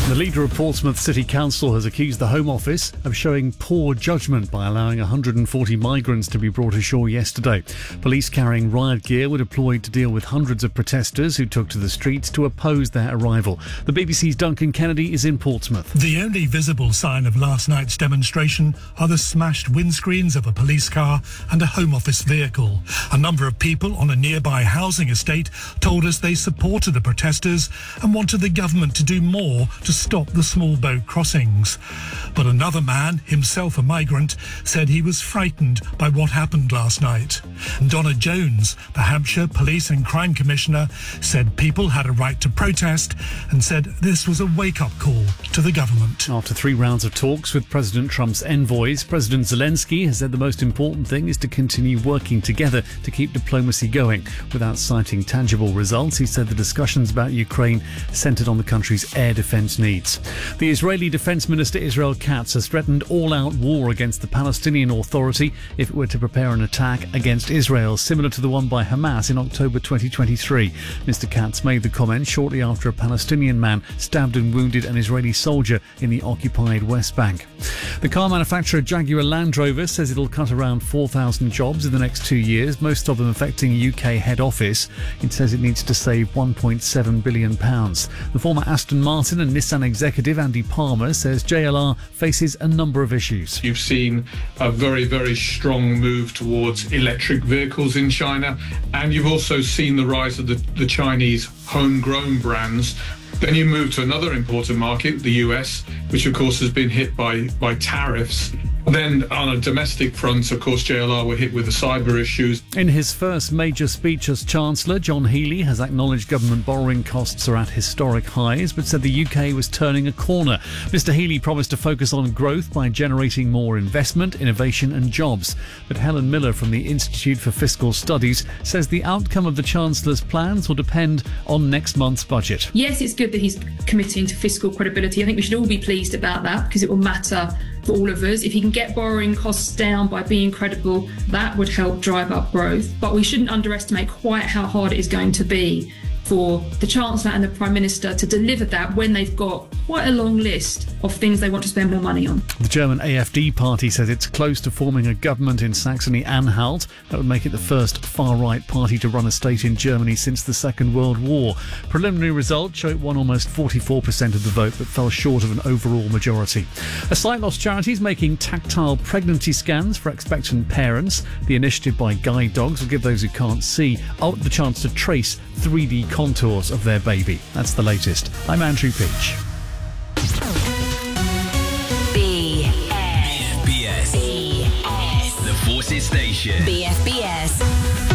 The leader of Portsmouth City Council has accused the Home Office of showing poor judgment by allowing 140 migrants to be brought ashore yesterday. Police carrying riot gear were deployed to deal with hundreds of protesters who took to the streets to oppose their arrival. The BBC's Duncan Kennedy is in Portsmouth. The only visible sign of last night's demonstration are the smashed windscreens of a police car and a Home Office vehicle. A number of people on a nearby housing estate told us they supported the protesters and wanted the government to do more to stop the small boat crossings. But another man, himself a migrant, said he was frightened by what happened last night. Donna Jones, the Hampshire Police and Crime Commissioner, said people had a right to protest and said this was a wake-up call to the government. After 3 rounds of talks with President Trump's envoys, President Zelensky has said the most important thing is to continue working together to keep diplomacy going. Without citing tangible results, he said the discussions about Ukraine centred on the country's air defence needs. The Israeli Defence Minister Israel Katz has threatened all-out war against the Palestinian Authority if it were to prepare an attack against Israel, similar to the one by Hamas in October 2023. Mr. Katz made the comment shortly after a Palestinian man stabbed and wounded an Israeli soldier in the occupied West Bank. The car manufacturer Jaguar Land Rover says it'll cut around 4,000 jobs in the next 2 years, most of them affecting UK head office. It says it needs to save £1.7 billion. The former Aston Martin and Nissan executive Andy Palmer says JLR faces a number of issues. You've seen a very, very strong move towards electric vehicles in China, and you've also seen the rise of the Chinese homegrown brands. Then you move to another important market, the US, which of course has been hit by tariffs. Then on a domestic front, of course, JLR were hit with the cyber issues. In his first major speech as Chancellor, John Healey has acknowledged government borrowing costs are at historic highs, but said the UK was turning a corner. Mr. Healey promised to focus on growth by generating more investment, innovation and jobs. But Helen Miller from the Institute for Fiscal Studies says the outcome of the Chancellor's plans will depend on next month's budget. Yes, it's good that he's committing to fiscal credibility. I think we should all be pleased about that because it will matter for all of us. If he can get borrowing costs down by being credible, that would help drive up growth. But we shouldn't underestimate quite how hard it is going to be for the Chancellor and the Prime Minister to deliver that when they've got quite a long list of things they want to spend more money on. The German AfD party says it's close to forming a government in Saxony-Anhalt. That would make it the first far-right party to run a state in Germany since the Second World War. Preliminary results show it won almost 44% of the vote but fell short of an overall majority. A Sight Loss charity is making tactile pregnancy scans for expectant parents. The initiative by Guide Dogs will give those who can't see the chance to trace 3D contours of their baby. That's the latest. I'm Andrew Peach. BFBS. The Forces Station. BFBS.